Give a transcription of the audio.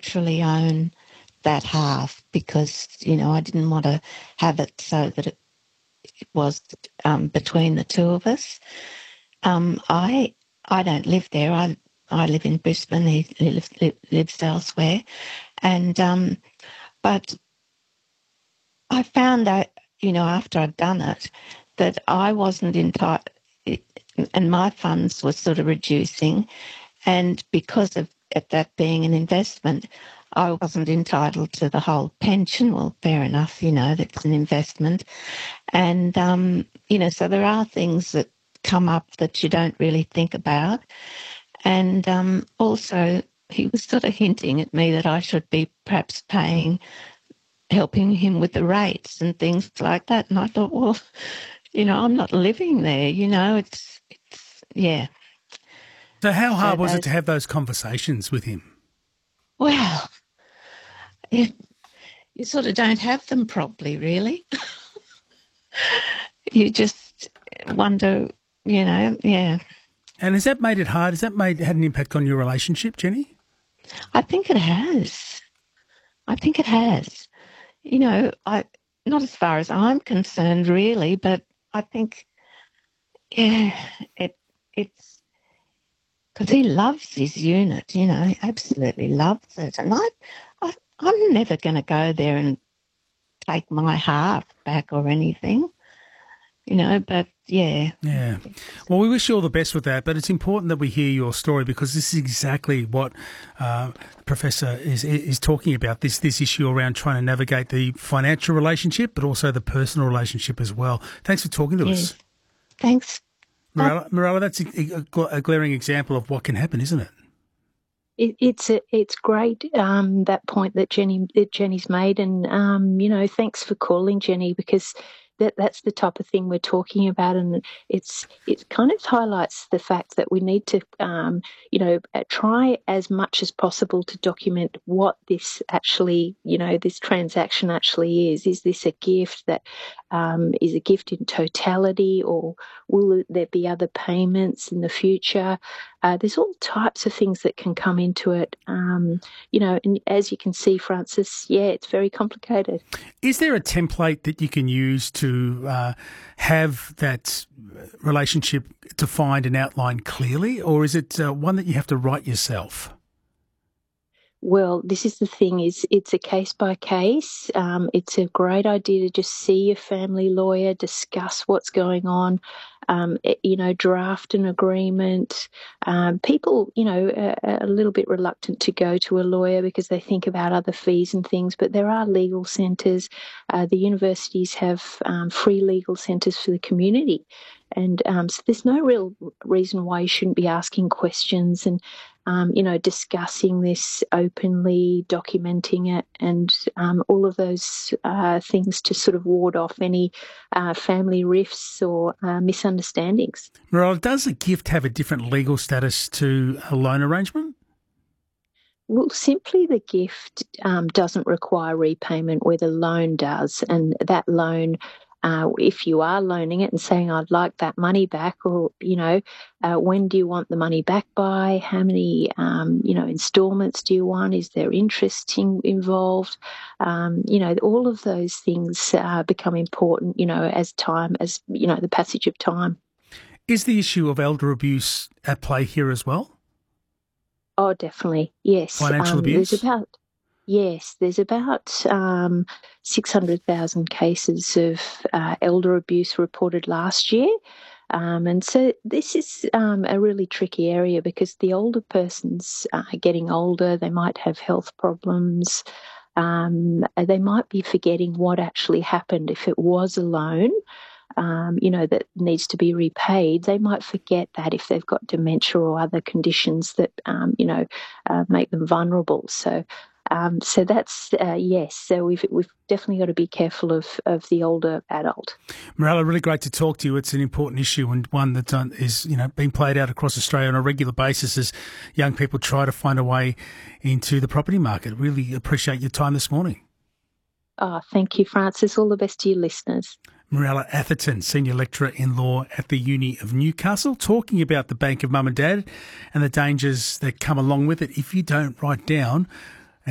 naturally own that half because, I didn't want to have it so that it was between the two of us. I don't live there. I live in Brisbane. He lives elsewhere. And but I found out, after I'd done it, that I wasn't entitled, and my funds were sort of reducing. And because of that being an investment, I wasn't entitled to the whole pension. Well, fair enough, that's an investment. And, so there are things that come up that you don't really think about. And also, he was sort of hinting at me that I should be perhaps helping him with the rates and things like that. And I thought, well, I'm not living there, it's yeah. So how hard was it to have those conversations with him? Well, you sort of don't have them properly, really. You just wonder, yeah. And has that made it hard? Has that had an impact on your relationship, Jenny? I think it has. Not as far as I'm concerned, really, but I think, yeah, it's because he loves his unit, he absolutely loves it. And I'm never going to go there and take my half back or anything, but yeah. Yeah. Well, we wish you all the best with that, but it's important that we hear your story because this is exactly what Professor is talking about, this issue around trying to navigate the financial relationship, but also the personal relationship as well. Thanks for talking to us. Thanks. Mirella, that's a glaring example of what can happen, isn't it? It's great, that point that Jenny's made, and thanks for calling, Jenny, because that's the type of thing we're talking about, and it kind of highlights the fact that we need to try as much as possible to document what this actually, this transaction actually is. Is this a gift that is a gift in totality, or will there be other payments in the future? There's all types of things that can come into it, and as you can see, Francis, it's very complicated. Is there a template that you can use to have that relationship defined and outlined clearly, or is it one that you have to write yourself? Well, this is the thing, it's a case by case. It's a great idea to just see a family lawyer, discuss what's going on, draft an agreement. People, are a little bit reluctant to go to a lawyer because they think about other fees and things, but there are legal centres. The universities have free legal centres for the community. And so there's no real reason why you shouldn't be asking questions and, discussing this openly, documenting it, and all of those things to sort of ward off any family rifts or misunderstandings. Mirella, does a gift have a different legal status to a loan arrangement? Well, simply the gift doesn't require repayment where the loan does, and that loan, if you are loaning it and saying, I'd like that money back, or, when do you want the money back by? How many, instalments do you want? Is there interest involved? All of those things become important, as the passage of time. Is the issue of elder abuse at play here as well? Oh, definitely, yes. Financial abuse? There's about 600,000 cases of elder abuse reported last year. And so this is a really tricky area because the older person's getting older, they might have health problems, they might be forgetting what actually happened. If it was a loan, that needs to be repaid, they might forget that if they've got dementia or other conditions that, make them vulnerable. So that's, yes. So we've definitely got to be careful of the older adult. Mirella, really great to talk to you. It's an important issue and one that is, being played out across Australia on a regular basis as young people try to find a way into the property market. Really appreciate your time this morning. Oh, thank you, Francis. All the best to your listeners. Mirella Atherton, Senior Lecturer in Law at the Uni of Newcastle, talking about the Bank of Mum and Dad and the dangers that come along with it if you don't write down